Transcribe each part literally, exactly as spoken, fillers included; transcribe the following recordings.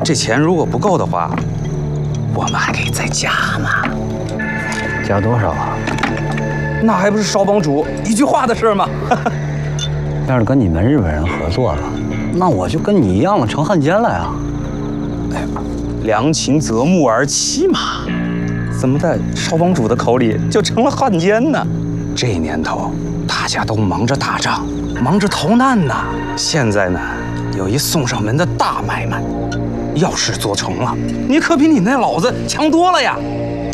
这钱如果不够的话，我们还可以再加嘛。 加多少啊？ 那还不是少帮主一句话的事吗？ 要是跟你们日本人合作了，那我就跟你一样了，成汉奸了呀！ 哎，良禽择木而栖嘛，怎么在少帮主的口里就成了汉奸呢？这年头，大家都忙着打仗，忙着逃难呢。现在呢，有一送上门的大买卖，要是做成了，你可比你那老子强多了呀！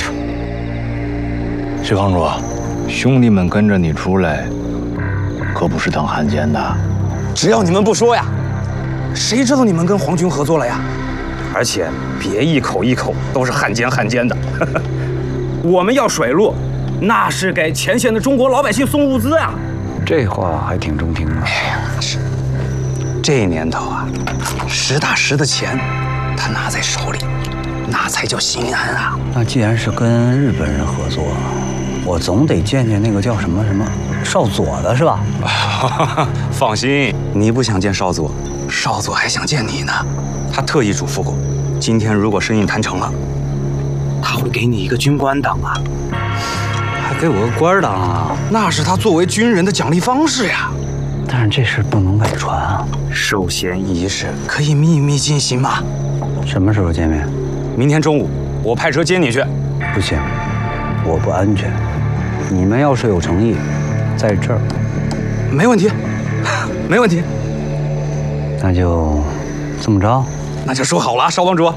水帮主，兄弟们跟着你出来，可不是当汉奸的。 只要你们不说呀，谁知道你们跟皇军合作了呀？而且别一口一口都是汉奸汉奸的。我们要水路，那是给前线的中国老百姓送物资啊。 这话还挺中听的。 哎呀，是。这年头啊，实打实的钱，他拿在手里，那才叫心安啊。 那既然是跟日本人合作，我总得见见那个叫什么什么少佐的是吧？ 放心，你不想见少佐，少佐还想见你呢。他特意嘱咐过，今天如果生意谈成了，他会给你一个军官当啊。 还给我个官当啊？ 那是他作为军人的奖励方式呀。 但是这事不能外传啊。 授衔仪式可以秘密进行吗？ 什么时候见面？ 明天中午，我派车接你去。 不行，我不安全。你们要是有诚意，在这儿， 没问题，没问题。 那就这么着。 那就说好了，少帮主。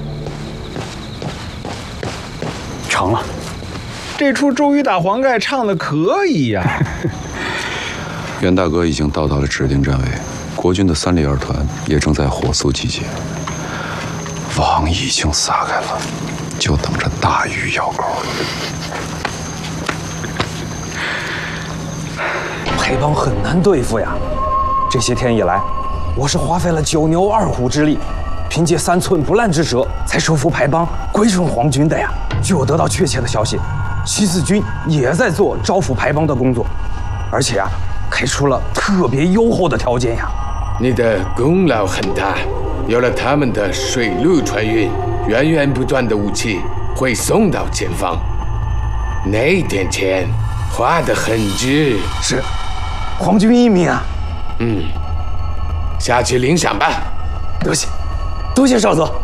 成了。 这出周瑜打黄盖唱的可以呀、啊！ 袁大哥已经到达了指定站位，国军的三零二团也正在火速集结，网已经撒开了，就等着大鱼咬钩。 裴帮很难对付呀，这些天以来，我是花费了九牛二虎之力，凭借三寸不烂之舌，才收服裴帮，归顺皇军的呀。据我得到确切的消息，西四军也在做招抚裴帮的工作，而且啊，开出了特别优厚的条件呀。 你的功劳很大，有了他们的水陆船运，源源不断的武器会送到前方，那点钱花得很值。 是，皇军英明啊。 嗯，下去领赏吧。 多谢，多谢少佐。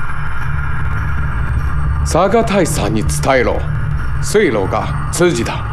佐賀大佐に伝えろ。水路が通じた。